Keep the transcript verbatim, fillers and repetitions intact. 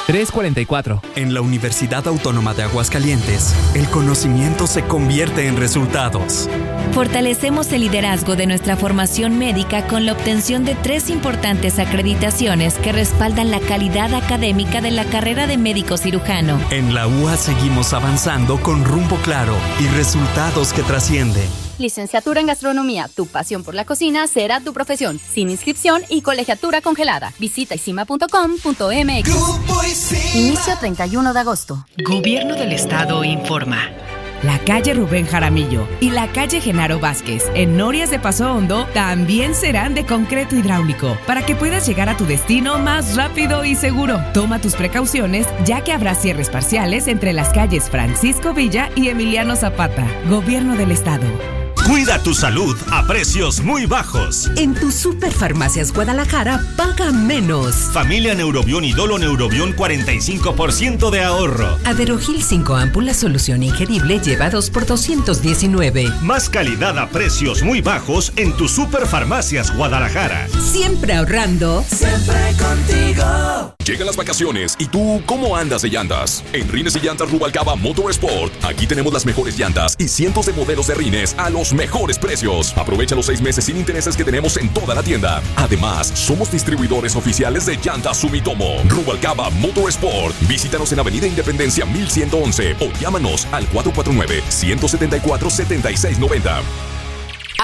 tres cuarenta y cuatro. En la Universidad Autónoma de Aguascalientes, el conocimiento se convierte en resultados. Fortalecemos el liderazgo de nuestra formación médica con la obtención de tres importantes acreditaciones que respaldan la calidad académica de la carrera de médico cirujano. En la U A seguimos avanzando con rumbo claro y resultados que trascienden. Licenciatura en Gastronomía, tu pasión por la cocina será tu profesión, sin inscripción y colegiatura congelada. Visita isima punto com punto m x. Inicio treinta y uno de agosto. Gobierno del Estado informa. La calle Rubén Jaramillo y la calle Genaro Vázquez en Norias de Paso Hondo también serán de concreto hidráulico para que puedas llegar a tu destino más rápido y seguro. Toma tus precauciones ya que habrá cierres parciales entre las calles Francisco Villa y Emiliano Zapata. Gobierno del Estado. Cuida tu salud a precios muy bajos. En tu Superfarmacias Guadalajara, paga menos. Familia Neurobión y Dolo Neurobión, cuarenta y cinco por ciento de ahorro. Aderogil cinco ámpulas solución ingerible lleva dos por doscientos diecinueve. Más calidad a precios muy bajos en tu Superfarmacias Guadalajara. Siempre ahorrando. Siempre contigo. Llegan las vacaciones y tú, ¿cómo andas de llantas? En Rines y Llantas Rubalcaba Motorsport, aquí tenemos las mejores llantas y cientos de modelos de rines a los mejores precios. Aprovecha los seis meses sin intereses que tenemos en toda la tienda. Además, somos distribuidores oficiales de Llantas Sumitomo. Rubalcaba Motorsport. Visítanos en Avenida Independencia mil ciento once o llámanos al cuatro cuatro nueve, uno siete cuatro, siete seis nueve cero.